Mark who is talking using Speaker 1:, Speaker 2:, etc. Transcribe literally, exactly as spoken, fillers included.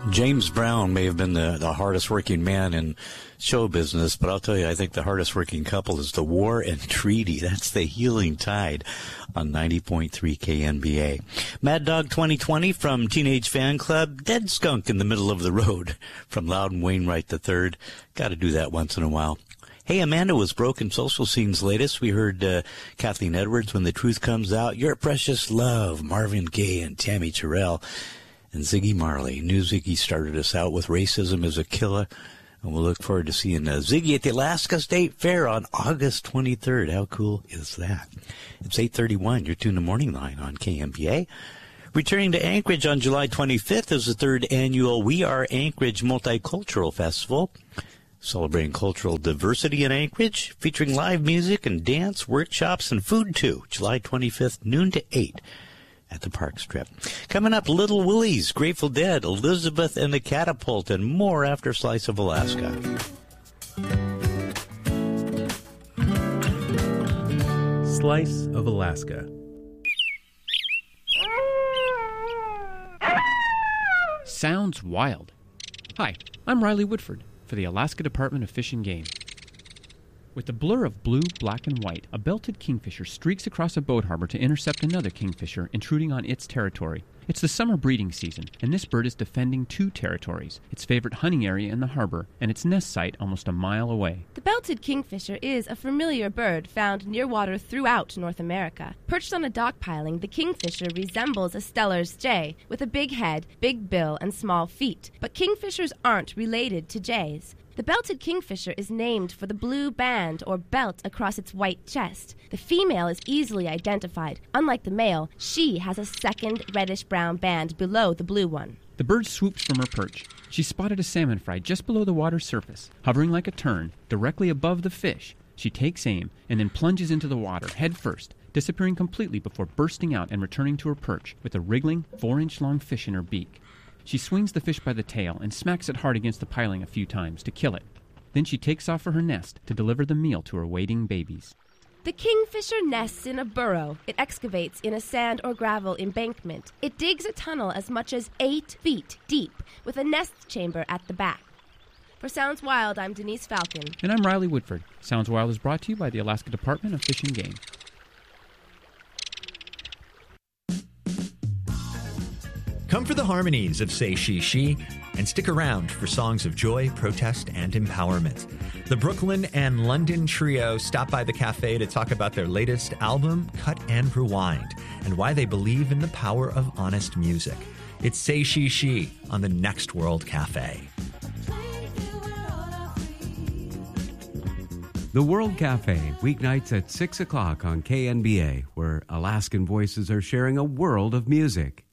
Speaker 1: James Brown may have been the, the hardest working man in show business, but I'll tell you, I think the hardest working couple is the War and Treaty. That's the Healing Tide on ninety point three K N B A. Mad Dog twenty twenty from Teenage Fan Club. Dead Skunk in the Middle of the Road from Loudon Wainwright the third. Got to do that once in a while. Hey, Amanda was Broken Social Scene's latest. We heard uh, Kathleen Edwards, When the Truth Comes Out. Your Precious Love, Marvin Gaye and Tammy Terrell. And Ziggy Marley. New Ziggy started us out with Racism is a Killer. And we'll look forward to seeing uh, Ziggy at the Alaska State Fair on August twenty-third. How cool is that? It's eight thirty-one. You're tuned to Morning Line on K M P A. Returning to Anchorage on July twenty-fifth is the third annual We Are Anchorage Multicultural Festival, celebrating cultural diversity in Anchorage, featuring live music and dance, workshops, and food too. July twenty-fifth, noon to eight. At the Park Strip. Coming up, Little Willie's, Grateful Dead, Elizabeth and the Catapult, and more after Slice of Alaska.
Speaker 2: Slice of Alaska.
Speaker 3: Sounds wild. Hi, I'm Riley Woodford for the Alaska Department of Fish and Game. With the blur of blue, black, and white, a belted kingfisher streaks across a boat harbor to intercept another kingfisher intruding on its territory. It's the summer breeding season, and this bird is defending two territories, its favorite hunting area in the harbor and its nest site almost a mile away.
Speaker 4: The belted kingfisher is a familiar bird found near water throughout North America. Perched on a dock piling, the kingfisher resembles a Steller's jay, with a big head, big bill, and small feet. But kingfishers aren't related to jays. The belted kingfisher is named for the blue band or belt across its white chest. The female is easily identified. Unlike the male, she has a second reddish-brown band below the blue one.
Speaker 3: The bird swoops from her perch. She spotted a salmon fry just below the water's surface, hovering like a tern, directly above the fish. She takes aim and then plunges into the water, head first, disappearing completely before bursting out and returning to her perch with a wriggling, four-inch-long fish in her beak. She swings the fish by the tail and smacks it hard against the piling a few times to kill it. Then she takes off for her nest to deliver the meal to her waiting babies.
Speaker 4: The kingfisher nests in a burrow. It excavates in a sand or gravel embankment. It digs a tunnel as much as eight feet deep with a nest chamber at the back. For Sounds Wild, I'm Denise Falcon.
Speaker 3: And I'm Riley Woodford. Sounds Wild is brought to you by the Alaska Department of Fish and Game.
Speaker 5: Come for the harmonies of Say She She, and stick around for songs of joy, protest, and empowerment. The Brooklyn and London trio stop by the cafe to talk about their latest album, Cut and Rewind, and why they believe in the power of honest music. It's Say She She on the Next World Cafe.
Speaker 6: The World Cafe, weeknights at six o'clock on K N B A, where Alaskan voices are sharing a world of music.